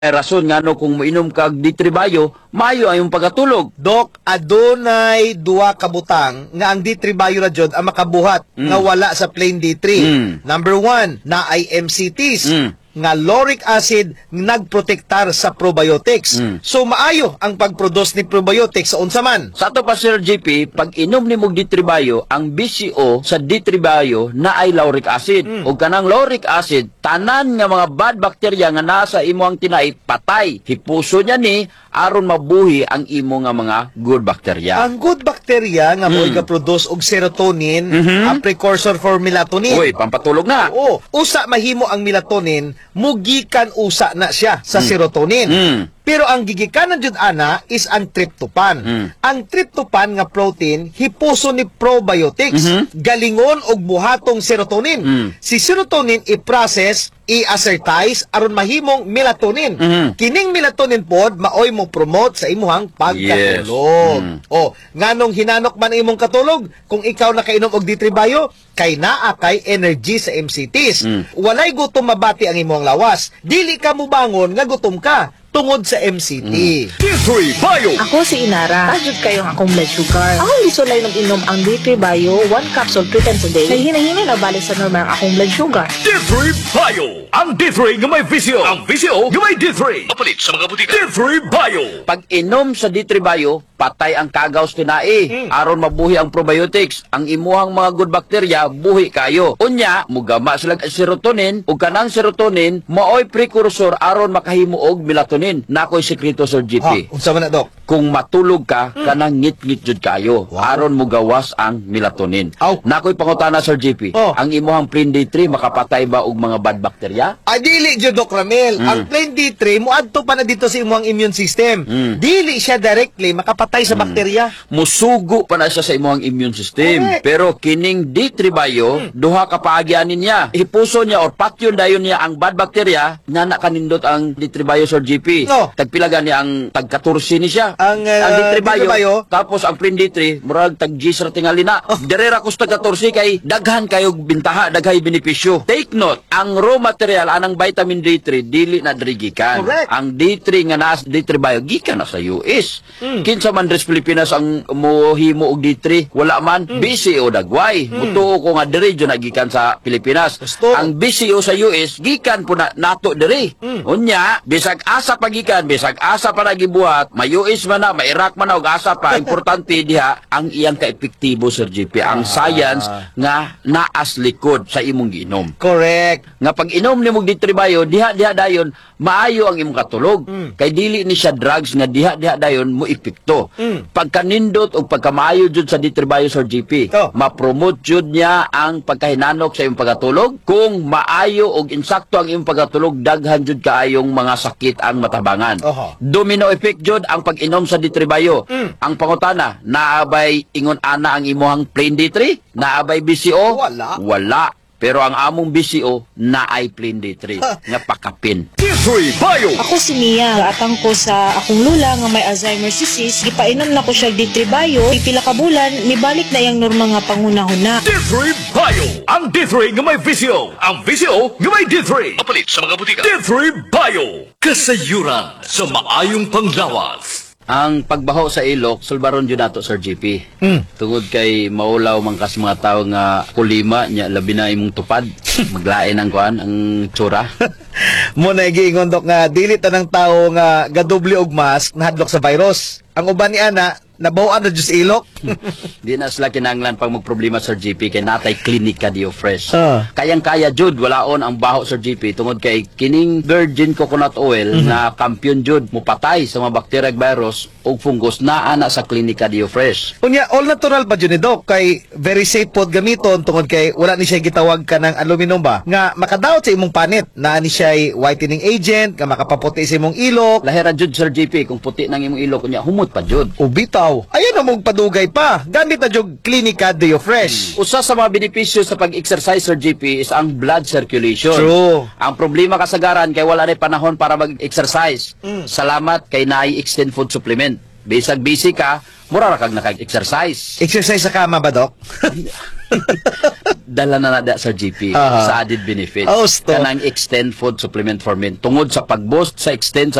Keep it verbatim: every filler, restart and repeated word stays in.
Ay rason nga no kung mainom kag ditribayo, mayo ay yung pagkatulog. Dok, adunay duwa ka butang nga ang D three Bio na jud ang makabuhat Mm. nga wala sa plain D three. Mm. Number one, na ay M C Ts. Mm. Nga lauric acid nagprotektar sa probiotics. Mm. So maayo ang pagproduce ni probiotics sa unsa man. Sa ato pa Sir G P, pag inom ni mog ditribayo, ang B C O sa ditribayo na ay lauric acid. Mm. Ug kanang lauric acid, tanan nga mga bad bacteria nga nasa imo ang tinai patay. Hipuso niya ni aron mabuhi ang imo nga mga good bacteria. Ang good bacteria nga mo Mm. ga-produce og serotonin, Mhm. a precursor for melatonin. Uy, pampatulog na. Oo, usa mahimo ang melatonin, mugikan usa na siya sa serotonin. Mm. Pero ang gigikanan jud ana is ang tryptophan. Mm. Ang tryptophan nga protein hipuso ni probiotics, Mhm. galingon og buhatong serotonin. Mm. Si serotonin i-process, i-assertize aron mahimong melatonin. Mhm. Kining melatonin pod maoy mo promote sa imuhang pagkatulog. Yes. Mm. O, nganong hinanok man imong katulog kung ikaw nakainom og D three Bio, kay naa kay energy sa M C Ts. Mm. Walay gutom mabati ang imong lawas. Dili ka mubangon nga gutom ka tungod sa M C T. D three Bio. Ako si Inara. Tajud kayong akong blood sugar. Ako gisulay ng inom ang D three Bio, one capsule three times a day. Kay hinahinay na balik sa normal ang akong blood sugar. D three Bio. Ang D three nga may visio. Ang visio nga may D three. Mapalit sa mga butika. D three Bio. Pag inom sa D three Bio, patay ang kagaws tinai. Aron mabuhi ang probiotics. Ang imuhang mga good bacteria, buhi kayo. Unya, mugama sila ang serotonin, ug kanang serotonin, maoy precursor aron makahimo og melatonin. Nakoy sekreto Sir G Ha, P. unsa man na, Dok? Kung matulog ka, kanang ngit-ngit jud kayo. Aron mugawas ang melatonin. Aw. Nakoy pangutana Sir G P. Oh. Ang imuhang plain D three makapatay ba og mga bad bacteria? Ah, dili jud, Dok Ramel. Mm. Ang plain D three muadto pa na dito sa imong immune system. Mm. Dili siya directly makapatay sa bakterya. Musugo pa na siya sa imong immune system. Correct. Pero kining D three Bio, duha ka paagyanin niya. Hipuso niya or patyon dayon niya ang bad bacteria nga nakanindot ang D three Bio Sir G P. No. Tagpilagan niya ang tagkatursi ni siya. Ang, uh, ang D three D three Bio, Bio, tapos ang plain D three, murag tag-G sa tingali na. Oh. Derera kus tagkatursi kay daghan kayo bintaha, daghay benepisyo. Take note, ang raw material anang vitamin D three dili na diri gikan. Correct. Ang D three nga nas D three Bio gikan na sa U S. Mm. Kinsa man dres Pilipinas ang mohimo og D three, wala man B C O dagway. Mutuo ko nga diri jud nagikan sa Pilipinas. Gusto. Ang B C O sa U S gikan po na nato diri. Mm. Unya, bisag asa pagikan, bisag asa pa nagibuhat, may U S man na, may Iraq man na og asa pa, importante diha ang iyang kaepektibo Sir G P, ang science nga naas likod sa imong giinom. Correct. Nga pag inom ni mog D three Bio, diha diha dayon maayo ang imong katulog. Mm. Kay dili ni siya drugs nga diha diha dayon mo epekto. Mm. Pagkanindot o pagkamaayo jud sa D three Bio Sir G P, Oh. ma-promote jud niya ang pagkahinanok sa imong pagkatulog. Kung maayo og insakto ang imong pagkatulog, daghan jud kaayong mga sakit ang matabangan. Oho. Domino effect jud ang pag-inom sa D three Bio. Mm. Ang pangutana, naabay ingon ana ang imuhang plain D three? Naabay B C O? Wala. Wala. Pero ang among B C O na ay plain D three nga pakapin. D three Bio. Ako si Mia. Gaatang ko sa akong lula nga may Alzheimer's disease. Gipainom na ko siya D three Bio. Pipila ka bulan, mibalik na yung normal nga pangunahuna. D three Bio. Ang D three nga may visio. Ang visio nga may D three. Mapalit sa mga butika. D three Bio. Kasayuran sa maayong panglawas. Ang pagbaho sa ilok, sulbaron jud nato Sir G P. Mm. Tungod kay maulaw man kas mga tawo nga kulima nya labi na imong tupad. Maglain ang kuan ang tsura. Mo na giingon, Dok, nga dili tanang tawo nga gadoble og mask nahadlok sa virus. Ang uban ni ana nabaw-an na jud sa ilok. Di na sila kinahanglan pag magproblema Sir G P kay natay klinika Dio Fresh. Ah. Kayang-kaya jud walaon ang baho Sir G P tungod kay kining virgin coconut oil na kampiyon jud mupatay sa mga bacteria ug virus ug fungus naa na sa klinika Dio Fresh. Unya, all natural pa dyan ni Doc, kay very safe pod gamiton tungod kay wala ni siya gitawag ka ng aluminum ba, nga makadaot sa imong panit, na ni siya whitening agent, nga makapaputi sa imong ilok, Lahira jud Sir G P kung puti nang imong ilok kunya humot pa jud. ubitaw. Ayan na mong padugay pa. Gamit na jog Clinica Deo Fresh. Usa sa mga benepisyo sa pag-exercise Sir G P is ang blood circulation. True. Ang problema kasagaran kay wala na panahon para mag-exercise. Mm. Salamat kay naay extend food supplement. Bisag busy ka, mura ra kag nakag-exercise. Exercise sa kama ba, Dok? Dala na nada sa G P Aha. sa added benefit. Oh, sto. Kanang extend food supplement for men tungod sa pag-boost sa extend sa